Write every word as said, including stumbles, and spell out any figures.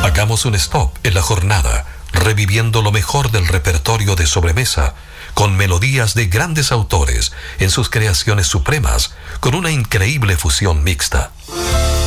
Hagamos un stop en la jornada, reviviendo lo mejor del repertorio de sobremesa, con melodías de grandes autores en sus creaciones supremas, con una increíble fusión mixta.